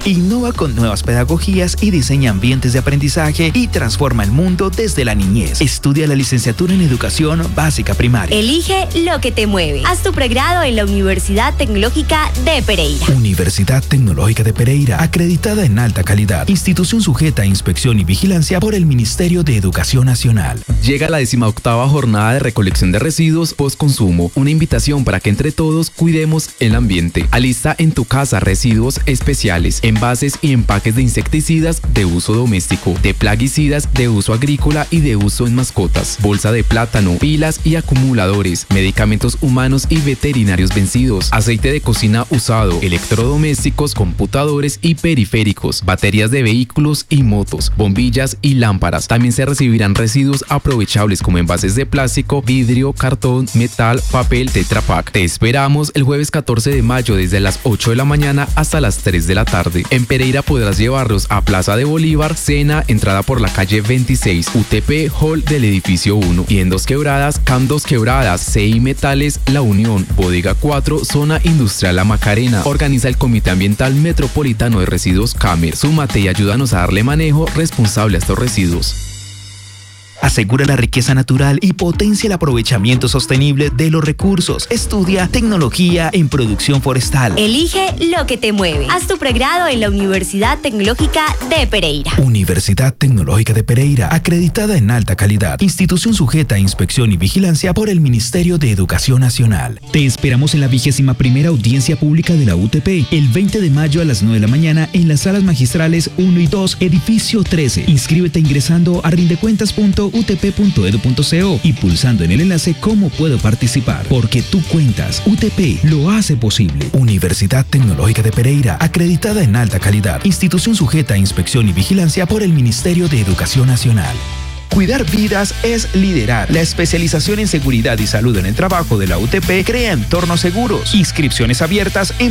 Innova con nuevas pedagogías y diseña ambientes de aprendizaje y transforma el mundo desde la niñez. Estudia la licenciatura en Educación Básica Primaria. Elige lo que te mueve. Haz tu pregrado en la Universidad Tecnológica de Pereira. Universidad Tecnológica de Pereira, acreditada en alta calidad. Institución sujeta a inspección y vigilancia por el Ministerio de Educación Nacional. Llega la 18ª jornada de recolección de residuos postconsumo. Una invitación para que entre todos cuidemos el ambiente. Alista en tu casa residuos especiales, envases y empaques de insecticidas de uso doméstico, de plaguicidas de uso agrícola y de uso en mascotas, bolsa de plátano, pilas y acumuladores, medicamentos humanos y veterinarios vencidos, aceite de cocina usado, electrodomésticos, computadores y periféricos, baterías de vehículos y motos, bombillas y lámparas. También se recibirán residuos aprovechables como envases de plástico, vidrio, cartón, metal, papel, Tetra Pak. Te esperamos el jueves 14 de mayo desde las 8 de la mañana hasta las 3 de la tarde. En Pereira podrás llevarlos a Plaza de Bolívar, Cena, entrada por la calle 26, UTP Hall del edificio 1 y en Dos Quebradas, CAM Dos Quebradas, CI Metales, La Unión, Bodega 4, Zona Industrial La Macarena. Organiza el Comité Ambiental Metropolitano de Residuos CAMER. Súmate y ayúdanos a darle manejo responsable a estos residuos. Asegura la riqueza natural y potencia el aprovechamiento sostenible de los recursos. Estudia tecnología en producción forestal. Elige lo que te mueve. Haz tu pregrado en la Universidad Tecnológica de Pereira. Universidad Tecnológica de Pereira, acreditada en alta calidad. Institución sujeta a inspección y vigilancia por el Ministerio de Educación Nacional. Te esperamos en la 21ª audiencia pública de la UTP, el 20 de mayo a las 9 de la mañana en las salas magistrales 1 y 2, edificio 13. Inscríbete ingresando a rindecuentas.utp.edu.co y pulsando en el enlace cómo puedo participar. Porque tú cuentas, UTP lo hace posible. Universidad Tecnológica de Pereira, acreditada en alta calidad. Institución sujeta a inspección y vigilancia por el Ministerio de Educación Nacional. Cuidar vidas es liderar. La especialización en seguridad y salud en el trabajo de la UTP crea entornos seguros. Inscripciones abiertas en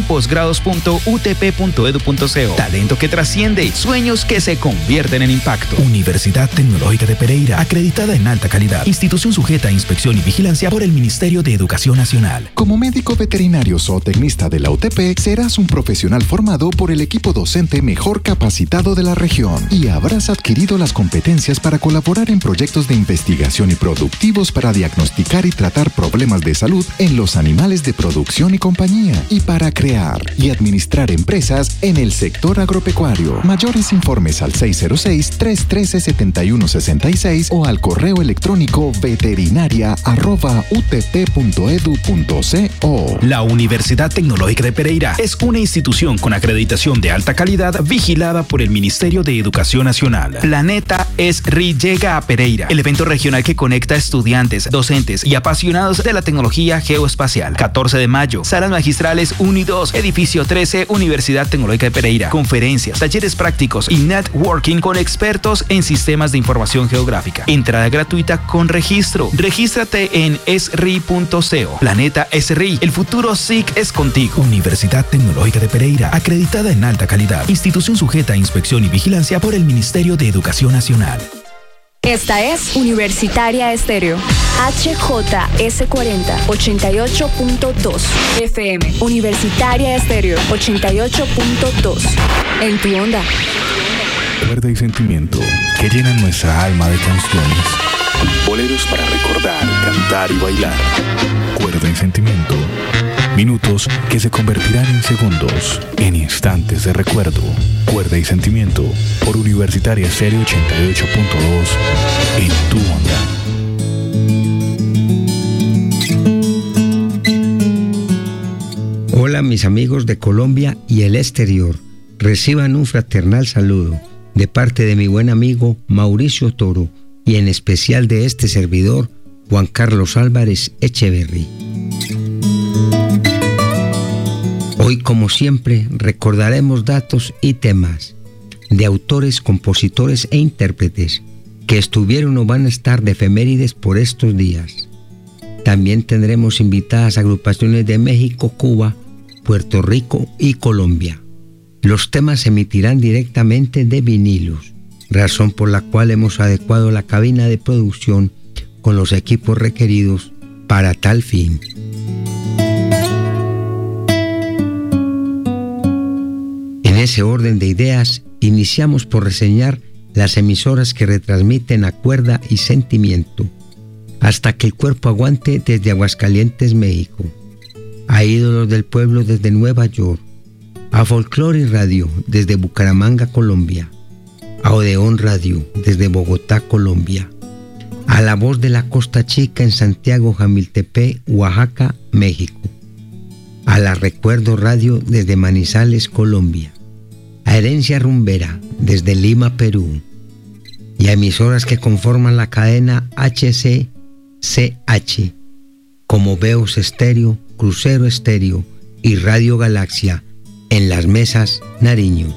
posgrados.utp.edu.co. Talento que trasciende, sueños que se convierten en impacto. Universidad Tecnológica de Pereira, acreditada en alta calidad. Institución sujeta a inspección y vigilancia por el Ministerio de Educación Nacional. Como médico veterinario zootecnista de la UTP, serás un profesional formado por el equipo docente mejor capacitado de la región y habrás adquirido las competencias para colaborar en proyectos de investigación y productivos para diagnosticar y tratar problemas de salud en los animales de producción y compañía y para crear y administrar empresas en el sector agropecuario. Mayores informes al 606-313-7166 o al correo electrónico veterinaria@utp.edu.co. La Universidad Tecnológica de Pereira es una institución con acreditación de alta calidad vigilada por el Ministerio de Educación Nacional. Planeta ESRI llega a Pereira, el evento regional que conecta a estudiantes, docentes y apasionados de la tecnología geoespacial. 14 de mayo, salas magistrales 1 y 2, edificio 13, Universidad Tecnológica de Pereira. Conferencias, talleres prácticos y networking con expertos en sistemas de información geográfica. Entrada gratuita con registro. Regístrate en esri.co. Planeta ESRI, el futuro SIC es contigo. Universidad Tecnológica de Pereira, acreditada en alta calidad. Institución sujeta a inspección y vigilancia por el Ministerio de Educación Nacional. Esta es Universitaria Estéreo. HJS40 88.2 FM. Universitaria Estéreo 88.2. En tu onda. Cuerda y sentimiento que llenan nuestra alma de canciones. Boleros para recordar, cantar y bailar. Cuerda y sentimiento. Minutos que se convertirán en segundos, en instantes de recuerdo. Cuerda y sentimiento por Universitaria Estéreo 88.2 en tu onda. Hola mis amigos de Colombia y el exterior. Reciban un fraternal saludo de parte de mi buen amigo Mauricio Toro y en especial de este servidor Juan Carlos Álvarez Echeverry. Hoy, como siempre, recordaremos datos y temas de autores, compositores e intérpretes que estuvieron o van a estar de efemérides por estos días. También tendremos invitadas agrupaciones de México, Cuba, Puerto Rico y Colombia. Los temas se emitirán directamente de vinilos, razón por la cual hemos adecuado la cabina de producción con los equipos requeridos para tal fin. En En ese orden de ideas, iniciamos por reseñar las emisoras que retransmiten a cuerda y sentimiento, hasta que el cuerpo aguante, desde Aguascalientes, México, a Ídolos del Pueblo desde Nueva York, a Folklore Radio desde Bucaramanga, Colombia, a Odeón Radio desde Bogotá, Colombia, a La Voz de la Costa Chica en Santiago, Jamiltepec, Oaxaca, México, a La Recuerdo Radio desde Manizales, Colombia, a Herencia Rumbera desde Lima, Perú, y a emisoras que conforman la cadena HCCH, como Veos Estéreo, Crucero Estéreo y Radio Galaxia en Las Mesas, Nariño.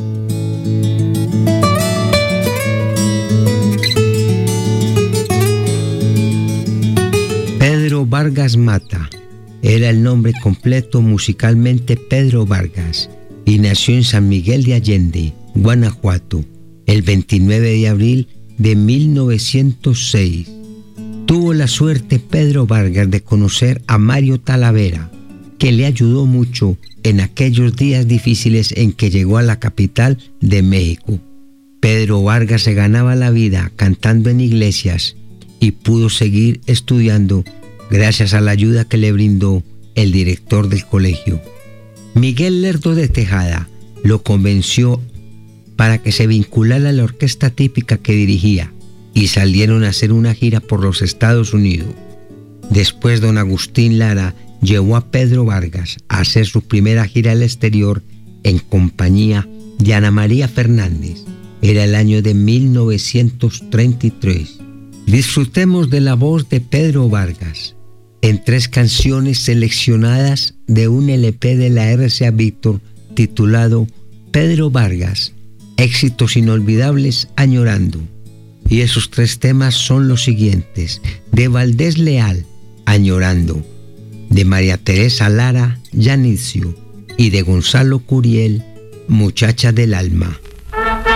Pedro Vargas Mata era el nombre completo musicalmente Pedro Vargas, y nació en San Miguel de Allende, Guanajuato, el 29 de abril de 1906. Tuvo la suerte Pedro Vargas de conocer a Mario Talavera, que le ayudó mucho en aquellos días difíciles en que llegó a la capital de México. Pedro Vargas se ganaba la vida cantando en iglesias y pudo seguir estudiando gracias a la ayuda que le brindó el director del colegio. Miguel Lerdo de Tejada lo convenció para que se vinculara a la orquesta típica que dirigía, y salieron a hacer una gira por los Estados Unidos. Después don Agustín Lara llevó a Pedro Vargas a hacer su primera gira al exterior en compañía de Ana María Fernández. Era el año de 1933. Disfrutemos de la voz de Pedro Vargas en 3 canciones seleccionadas de un LP de la RCA Víctor titulado Pedro Vargas, éxitos inolvidables añorando. Y esos 3 temas son los siguientes: de Valdés Leal, Añorando; de María Teresa Lara, Yanicio; y de Gonzalo Curiel, Muchacha del Alma.